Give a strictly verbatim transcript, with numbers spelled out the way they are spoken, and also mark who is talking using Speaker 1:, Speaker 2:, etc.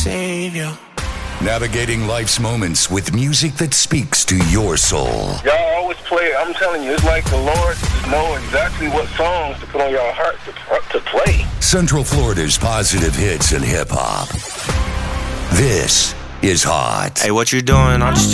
Speaker 1: savior.
Speaker 2: Navigating life's moments with music that speaks to your soul.
Speaker 3: Y'all always play, I'm telling you, it's like the Lord just know exactly what songs to put on your heart to, to play.
Speaker 2: Central Florida's positive hits and hip-hop. This is Hot.
Speaker 1: Hey, what you doing? I'm just